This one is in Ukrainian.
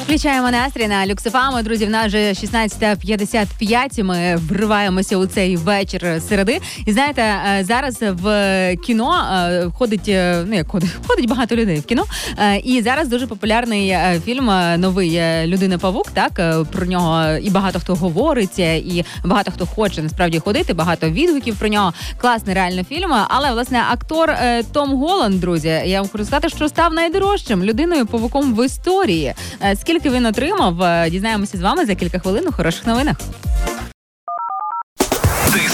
Включаємо настрій на Люксофаму. Друзі, в нас вже 16:55. Ми вриваємося у цей вечір середи. І знаєте, зараз в кіно ходить багато людей в кіно. І зараз дуже популярний фільм новий «Людина-павук». Так, про нього і багато хто говорить, і багато хто хоче насправді ходити. Багато відгуків про нього. Класний реально фільм. Але власне актор Том Голланд, друзі, я вам хочу сказати, що став найдорожчим людиною-павуком в історії. Скільки він отримав, дізнаємося з вами за кілька хвилин у хороших новинах.